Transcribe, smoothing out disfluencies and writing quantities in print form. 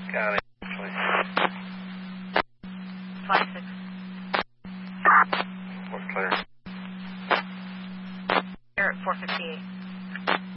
Got it. Flight 6. What's clear? Air at 458.